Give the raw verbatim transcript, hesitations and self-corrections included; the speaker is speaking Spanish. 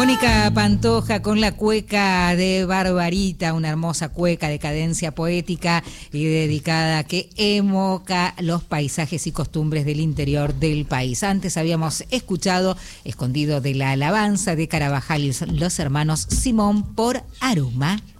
Mónica Pantoja con la cueca de Barbarita, una hermosa cueca de cadencia poética y dedicada que evoca los paisajes y costumbres del interior del país. Antes habíamos escuchado Escondido de la Alabanza de Carabajal y los hermanos Simón por Aruma.